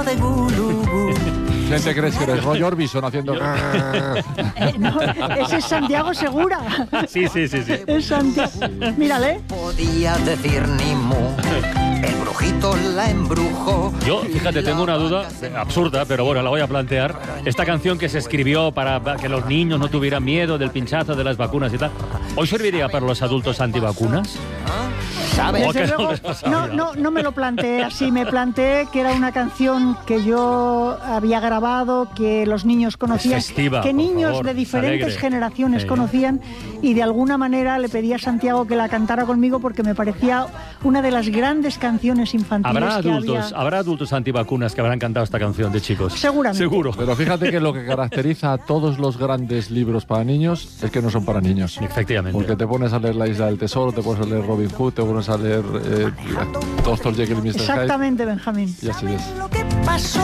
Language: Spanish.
¿Quién te crees que eres? Roy Orbison haciendo... No, ese es Santiago Segura. Sí. Es Santiago. Mírale. Podía decir ni mu. El brujito la embrujó. Yo, fíjate, tengo una duda absurda, pero bueno, la voy a plantear. Esta canción que se escribió para que los niños no tuvieran miedo del pinchazo de las vacunas y tal, ¿hoy serviría para los adultos antivacunas? ¿Sabes? ¿O que Desde no luego, les pasa nada? no me lo planteé así. Me planteé que era una canción que yo había grabado, que los niños conocían, Es festiva, que por niños favor, de diferentes alegre. generaciones Sí. conocían, y de alguna manera le pedí a Santiago que la cantara conmigo porque me parecía una de las grandes canciones infantiles ¿Habrá adultos antivacunas que habrán cantado esta canción de chicos? Seguramente. Seguro. Pero fíjate que lo que caracteriza a todos los grandes libros para niños es que no son para niños. Efectivamente. Porque te pones a leer La Isla del Tesoro, te pones a leer Robin Hood, te pones a leer Dr. Jekyll y Mr. Hyde. Exactamente, Benjamín. Y así es. Lo que pasó.